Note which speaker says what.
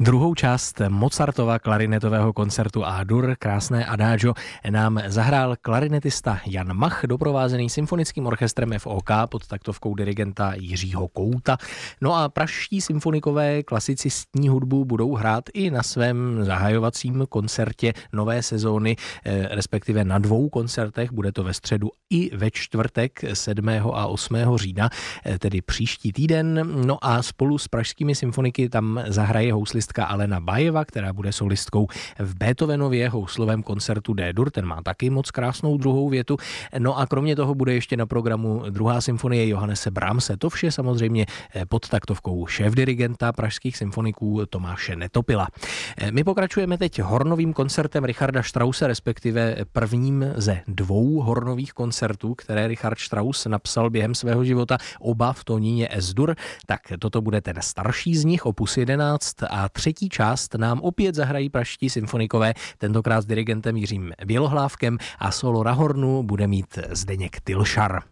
Speaker 1: Druhou část Mozartova klarinetového koncertu A-dur, krásné Adagio, nám zahrál klarinetista Jan Mach, doprovázený symfonickým orchestrem FOK pod taktovkou dirigenta Jiřího Kouta. No a pražští symfonikové klasicistní hudbu budou hrát i na svém zahajovacím koncertě nové sezóny, respektive na 2 koncertech, bude to ve středu i ve čtvrtek 7. a 8. října, tedy příští týden. No a spolu s pražskými symfoniky tam zahraje houslistka Alena Bajeva, která bude solistkou v Beethovenově houslovém koncertu D-dur, ten má taky moc krásnou druhou větu. No a kromě toho bude ještě na programu 2. symfonie Johannese Brahmse. To vše samozřejmě pod taktovkou šéfdirigenta pražských symfoniků Tomáše Netopila. My pokračujeme teď hornovým koncertem Richarda Strausse, respektive prvním ze 2 hornových koncertů, které Richard Strauss napsal během svého života, oba v tónině S-dur. Tak toto bude ten starší z nich, opus 11, a třetí část nám opět zahrají pražští symfonikové, tentokrát s dirigentem Jiřím Bělohlávkem, a solo na hornu bude mít Zdeněk Tylšar.